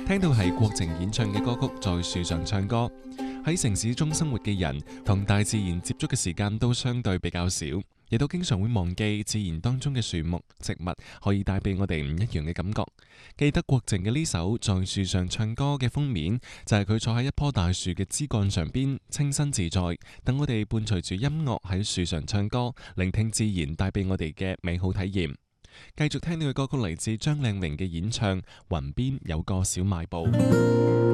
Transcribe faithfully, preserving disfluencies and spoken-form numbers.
聽到係郭靜演唱嘅歌曲《在樹上唱歌》。喺城市中生活嘅人，同大自然接觸嘅時間都相對比較少，亦都經常會忘記自然當中嘅樹木、植物可以帶俾我哋唔一樣嘅感覺。記得郭靜嘅呢首《在樹上唱歌》嘅封面，就係佢坐喺一棵大樹嘅枝幹上邊，清新自在，等我哋伴隨住音樂喺樹上唱歌，聆聽自然帶俾我哋嘅美好體驗。繼續聽到嘅歌曲嚟自張靚穎嘅演唱《雲邊有個小賣部》。